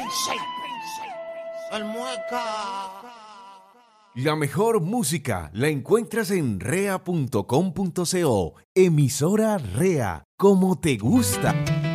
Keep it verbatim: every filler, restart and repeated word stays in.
El mueca. La mejor música la encuentras en rea punto com punto co. Emisora Rea, como te gusta.